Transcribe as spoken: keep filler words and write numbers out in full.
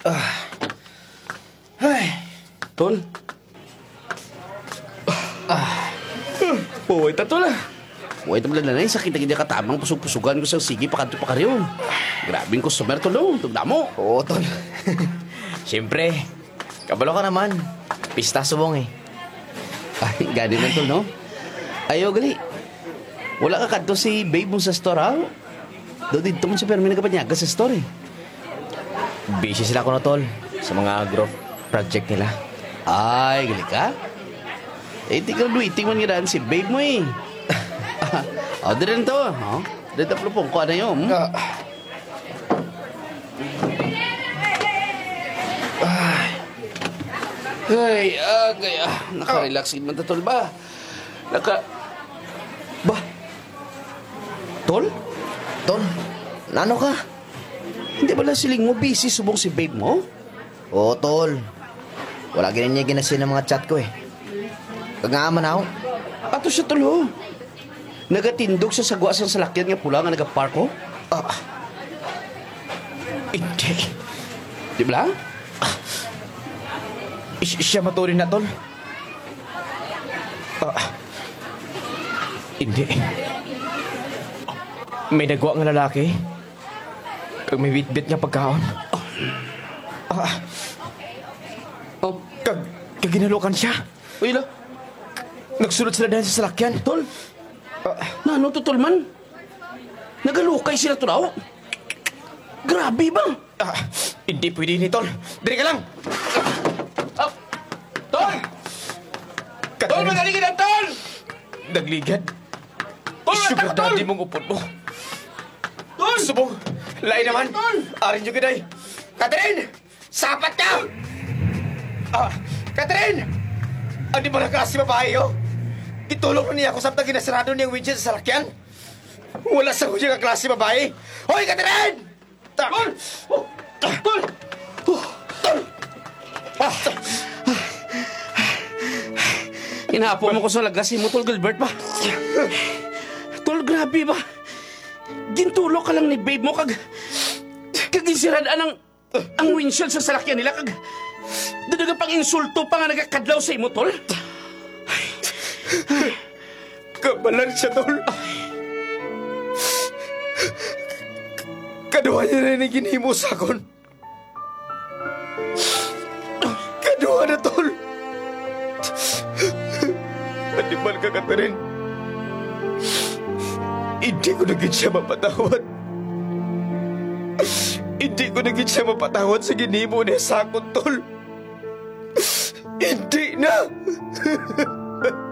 Ay, Tol. Buhay ta, Tol, ah. Buhay ta pala na sakit na ganyan katamang pusog-pusugan ko sa sige pakanto pa karyo. Grabing customer, Tol, no? Tugda mo. oo, tol. Siyempre, kabalo ka naman. Pista subong eh. Ay, gani man, Tol, no? Ayaw, gali. Wala ka kanto si babe mo sa store, ha? Doon dito mo sa permi nagkapanyaga sa store, eh. Busy sila ko na, tol. Sa mga group project nila. Ay, gali ka? Eh, di ka waiting man nga si babe mo, eh. O, di rin to, ha? Di rin taplo ko ano yun, hmm? Ay, ah, kaya, nakarelax man ta, Tol, ba? Naka... Ba? Tol? Tol, nano ka? Hindi ba lang siling mo busy subong si babe mo? Oo, tol. Wala ganyan niya ginasin ng mga chat ko eh. Kagaaman ako. Ato siya, Tol, ho. Nagatindog sa sagwa sa salakyan nga pula nga nagapark ko? Ah, hindi. Di ba lang? I- siya matuloy na, tol. Ah, hindi. May nagwa nga lalaki. Kag may bitbit nga pagkaon. Ah, Oh, kag, kag ginalukan siya. uy, la. Nagsulot sila dahil sa salakyan. Tol, na ano to, Tol, man? Nagalukay sila, Tol, ako. Grabe ba? Ah, hindi pwede ni tol. Diri ka lang. Ah, Tol! Tol, magaling ka na, Tol! Nagligad. Tol, Sugar atak, Tol! daddy mong upot mo. Tol! Subong. Lain naman. Tol! Arin yung gaday. Catherine! Sapat ka! Ah, Catherine! Ano ba na kasi babae, oh? Itulong na niya ako samtang ginasarado niyang windshield sa salakyan. Wala sa huya ka klase babae. Hoy, Catherine! Ta- Tol! Oh, Tol! Oh, Tol! Ah, Inapo mo ko sa lagasin mo, Tol Gilbert, ba? Tol, grabe ba? Gintulok ka lang ni babe mo, kag... Kag insiraan ang... ang windshield sa salakyan nila, kag... Dadagang pang insulto pa nga nagakadlaw sa imo, Tol. kabalan siya, tol. Kaduha niya na yung ginhimo sa akon. Kaduha na, tol. Manimal ka, Catherine. Hindi ko naging siya mapatawad. Hindi ko naging siya mapatawad sa ginhimo niya sa akon, tol. Hindi na.